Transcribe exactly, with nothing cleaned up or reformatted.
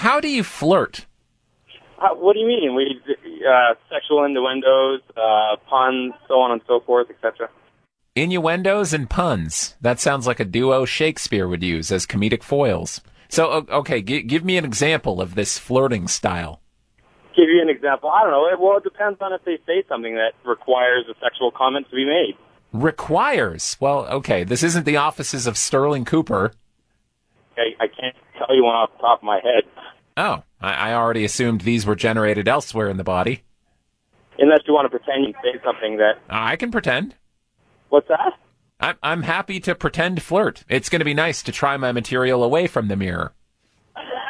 how do you flirt? How, what do you mean? We uh, sexual innuendos, uh, puns, so on and so forth, et cetera. Innuendos and puns. That sounds like a duo Shakespeare would use as comedic foils. So, okay, g- give me an example of this flirting style. Give you an example. I don't know. Well, it depends on if they say something that requires a sexual comment to be made. Requires? Well, okay, this isn't the offices of Sterling Cooper. I, I can't tell you one off the top of my head. Oh, I, I already assumed these were generated elsewhere in the body. Unless you want to pretend you say something that... I can pretend. What's that? I'm, I'm happy to pretend flirt. It's going to be nice to try my material away from the mirror.